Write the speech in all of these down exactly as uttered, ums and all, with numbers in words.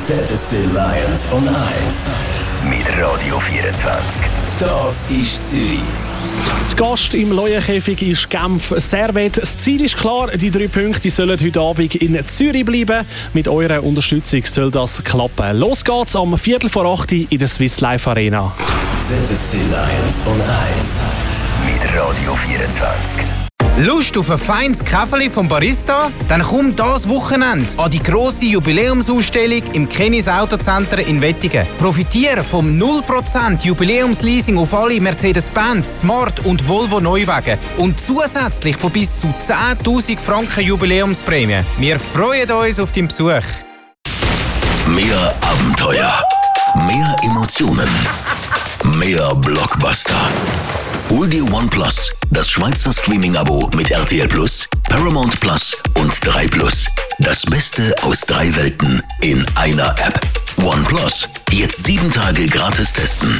Z S C Lions on Ice mit Radio vierundzwanzig. Das ist Zürich. Zu Gast im Löwenkäfig ist Genf Servette. Das Ziel ist klar, die drei Punkte sollen heute Abend in Zürich bleiben. Mit eurer Unterstützung soll das klappen. Los geht's am Viertel vor acht in der Swiss Life Arena. Z S C Lions on Ice mit Radio vierundzwanzig. Lust auf ein feines Käferli vom Barista? Dann komm das Wochenende an die grosse Jubiläumsausstellung im Kennis Autocenter in Wettingen. Profitiere vom null Prozent Jubiläumsleasing auf alle Mercedes-Benz, Smart und Volvo Neuwagen und zusätzlich von bis zu zehntausend Franken Jubiläumsprämie. Wir freuen uns auf deinen Besuch. Mehr Abenteuer, mehr Emotionen, mehr Blockbuster. Hol dir OnePlus, das Schweizer Streaming-Abo mit R T L Plus, Paramount Plus und drei Plus. Das Beste aus drei Welten in einer App. OnePlus, jetzt sieben Tage gratis testen.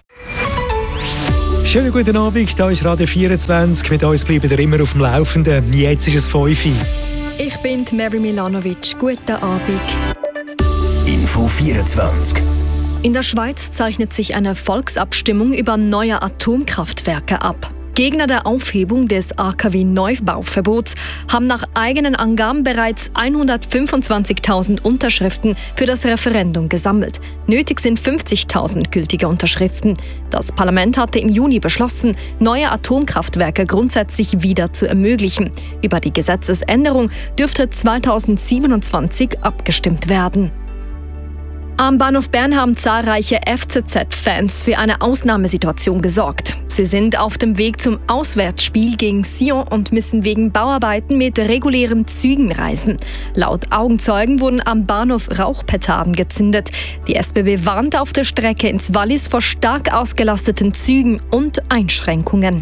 Schönen guten Abend, hier ist Radio vierundzwanzig. Mit uns bleiben wir immer auf dem Laufenden. Jetzt ist es fünf Uhr. Ich bin Mary Milanovic. Guten Abend. Info vierundzwanzig. In der Schweiz zeichnet sich eine Volksabstimmung über neue Atomkraftwerke ab. Gegner der Aufhebung des A K W-Neubauverbots haben nach eigenen Angaben bereits hundertfünfundzwanzigtausend Unterschriften für das Referendum gesammelt. Nötig sind fünfzigtausend gültige Unterschriften. Das Parlament hatte im Juni beschlossen, neue Atomkraftwerke grundsätzlich wieder zu ermöglichen. Über die Gesetzesänderung dürfte zweitausendsiebenundzwanzig abgestimmt werden. Am Bahnhof Bern haben zahlreiche F C Z-Fans für eine Ausnahmesituation gesorgt. Sie sind auf dem Weg zum Auswärtsspiel gegen Sion und müssen wegen Bauarbeiten mit regulären Zügen reisen. Laut Augenzeugen wurden am Bahnhof Rauchpetarden gezündet. Die S B B warnt auf der Strecke ins Wallis vor stark ausgelasteten Zügen und Einschränkungen.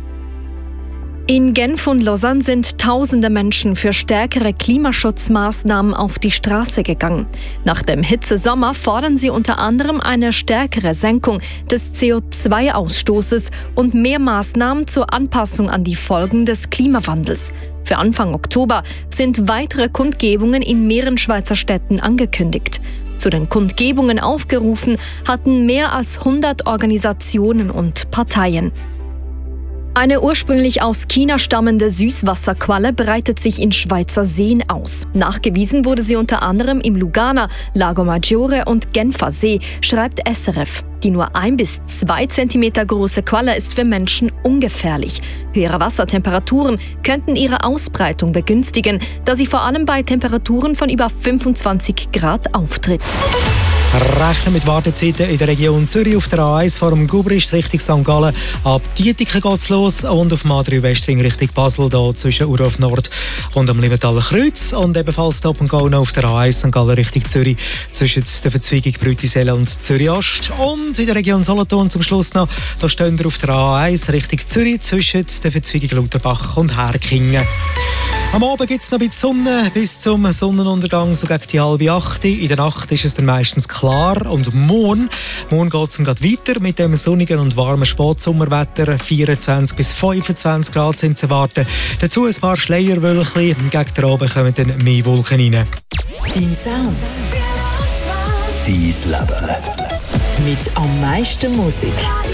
In Genf und Lausanne sind tausende Menschen für stärkere Klimaschutzmaßnahmen auf die Straße gegangen. Nach dem Hitzesommer fordern sie unter anderem eine stärkere Senkung des C O zwei Ausstoßes und mehr Maßnahmen zur Anpassung an die Folgen des Klimawandels. Für Anfang Oktober sind weitere Kundgebungen in mehreren Schweizer Städten angekündigt. Zu den Kundgebungen aufgerufen hatten mehr als hundert Organisationen und Parteien. Eine ursprünglich aus China stammende Süßwasserqualle breitet sich in Schweizer Seen aus. Nachgewiesen wurde sie unter anderem im Lugana, Lago Maggiore und Genfer See, schreibt S R F. Die nur ein bis zwei Zentimeter große Qualle ist für Menschen ungefährlich. Höhere Wassertemperaturen könnten ihre Ausbreitung begünstigen, da sie vor allem bei Temperaturen von über fünfundzwanzig Grad auftritt. Rechnen mit Wartezeiten in der Region Zürich auf der A eins vor dem Gubrist Richtung Sankt Gallen. Ab Dietiken geht's los und auf dem A drei Westring Richtung Basel, da zwischen Urhof Nord und am Liebentaler Kreuz. Und ebenfalls Stop and Go noch auf der A eins Sankt Gallen Richtung Zürich zwischen der Verzweigung Brütisel und Zürich Ost. Und in der Region Solothurn zum Schluss noch, da stehen wir auf der A eins Richtung Zürich zwischen der Verzweigung Lauterbach und Herkingen. Am Abend gibt es noch ein bisschen Sonne bis zum Sonnenuntergang, so gegen die halbe acht. In der Nacht ist es dann meistens klar. Und morgen, morgen geht es gerade weiter mit dem sonnigen und warmen Spätsommerwetter. vierundzwanzig bis fünfundzwanzig Grad sind zu erwarten. Dazu ein paar Schleierwölkchen. Gegen den Abend kommen dann mehr Wolken rein. Dein Sound. Dein Leben. Mit am meisten Musik.